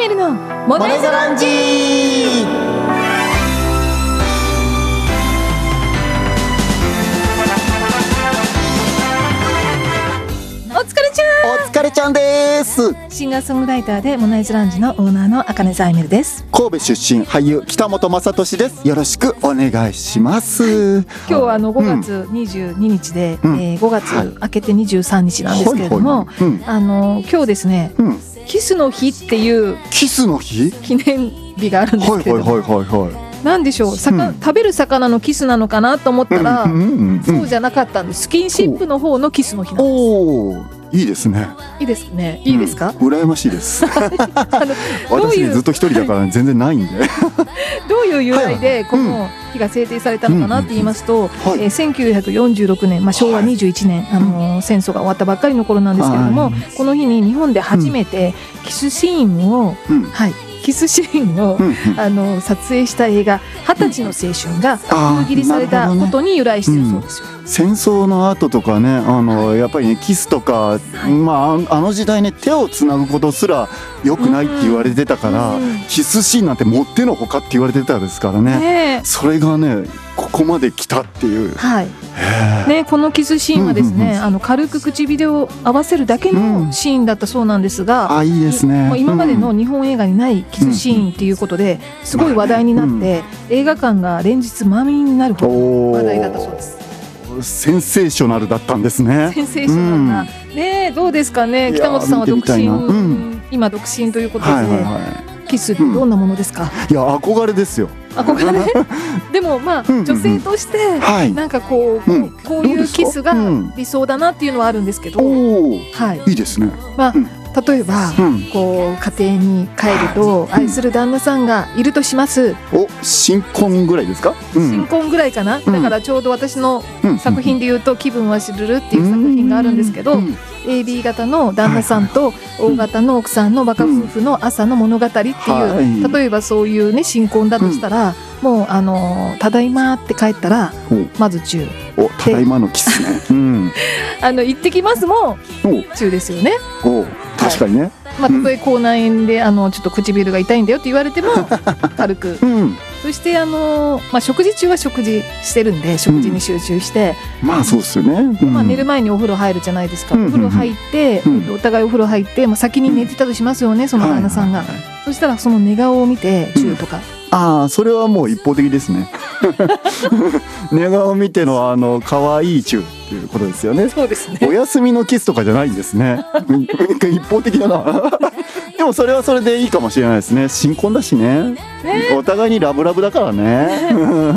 メルのモナイザランジ。お疲れちゃん。 お疲れちゃんです。 シンガーソングライターでモナイズランジのオーナーの茜ザイメルです。 神戸出身俳優北本雅俊です。よろしくお願いします。 今日は5月22日で、5月明けて23日なんですけれども、今日ですね、キスの日っていうキスの日記念日があるんですけれども、なんでしょう、食べる魚のキスなのかなと思ったら、そうじゃなかったんです。スキンシップの方のキスの日なんです。 おー、いいですね。 いいですね。いいですか？ 羨ましいです。私ずっと一人だから全然ないんで。 どういう由来でこの日が制定されたのかなって言いますと、1946年、昭和21年、戦争が終わったばっかりの頃なんですけれども、この日に日本で初めてキスシーンを、キスシーンを、撮影した映画「20歳の青春」が封切りされたことに由来しているそうですよ。 戦争の後とかね、やっぱりね、キスとか、あの時代ね、手をつなぐことすら良くないって言われてたから、キスシーンなんてもってのほかって言われてたですからね。それがね、ここまで来たっていう。このキスシーンはですね、軽く唇を合わせるだけのシーンだったそうなんですが、 いいですね。 今までの日本映画にないキスシーンっていうことですごい話題になって、映画館が連日満員になるほど話題だったそうです。 センセーショナルだったんですね。 センセーショナルな、どうですかね。北本さんは独身、今独身ということで、キスってどんなものですか？ いや、憧れですよ。 憧れでも女性としてなんかこういうキスが理想だなっていうのはあるんですけど、 いいですね。 例えば、こう家庭に帰ると愛する旦那さんがいるとします。 新婚ぐらいですか？ 新婚ぐらいかな。だからちょうど私の作品でいうと「気分はしるる」っていう作品があるんですけど、AB 型の旦那さんと O 型の奥さんのバカ夫婦の朝の物語っていう、例えばそういうね、新婚だとしたら、もうただいまって帰ったらまずチュー。 ただいまのキスね。 行ってきますもチューですよね。 確かにね。 たとえ口内炎でちょっと唇が痛いんだよって言われても軽く。そして食事中は食事してるんで、食事に集中して、 そうですよね。 寝る前にお風呂入るじゃないですか。お風呂入って、お互いお風呂入って、先に寝てたとしますよね、その旦那さんが。そしたらその寝顔を見てチューとか。 それはもう一方的ですね。寝顔を見ての可愛いチューっていうことですよね。 そうですね。 お休みのキスとかじゃないんですね。一方的だな。でもそれはそれでいいかもしれないですね。新婚だしね。お互いにラブラブだからね。